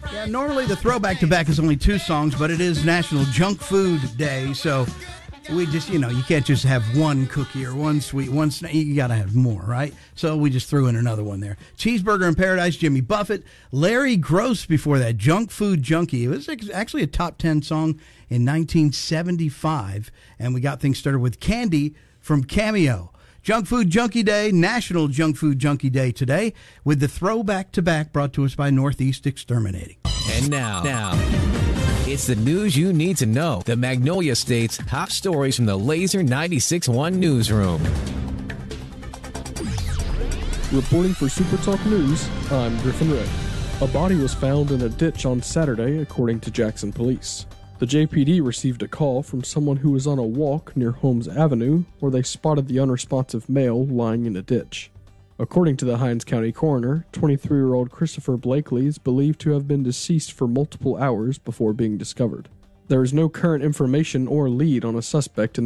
Yeah, normally the throwback to back is only 2 songs, but it is National Junk Food Day, so we just, you can't just have one cookie or one sweet, one snack. You got to have more, right? So we just threw in another one there. Cheeseburger in Paradise, Jimmy Buffett. Larry Gross before that, Junk Food Junkie. It was actually a top 10 song in 1975, and we got things started with Candy from Cameo. Junk Food Junkie Day, National Junk Food Junkie Day today, with the throwback to back brought to us by Northeast Exterminating. And now, it's the news you need to know. The Magnolia State's top stories from the Laser 96.1 newsroom. Reporting for Super Talk News, I'm Griffin Ray. A body was found in a ditch on Saturday, according to Jackson Police. The JPD received a call from someone who was on a walk near Holmes Avenue where they spotted the unresponsive male lying in a ditch. According to the Hinds County coroner, 23-year-old Christopher Blakely is believed to have been deceased for multiple hours before being discovered. There is no current information or lead on a suspect in